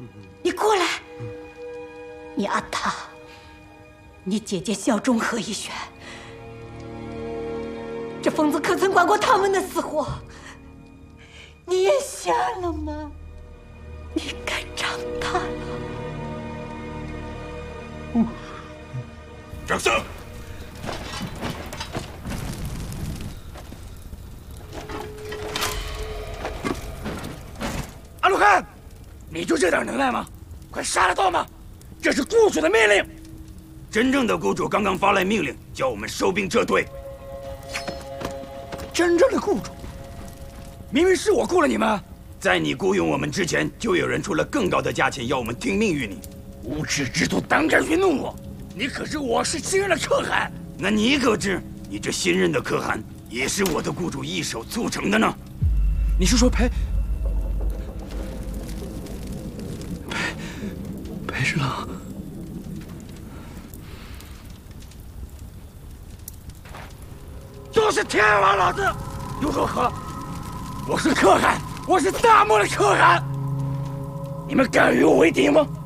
你过来，你阿塔，你姐姐效忠何以轩，这疯子可曾管过他们的死活？你也瞎了吗？你该长大了。 掌声！ 阿鲁汗，你就这点能耐吗？快杀了道吗？这是雇主的命令。 真正的雇主刚刚发来命令，叫我们收兵撤退。 真正的雇主，明明是我雇了你们。 在你雇佣我们之前，就有人出了更高的价钱要我们听命于你。 无耻之徒胆敢愚弄我！你可是我是新任的可汗。 那你可知，你这新任的可汗也是我的雇主一手促成的呢？ 你是说裴侍郎？ 都是天王老子，又如何？我是可汗，我是大漠的可汗，你们敢与我为敌吗？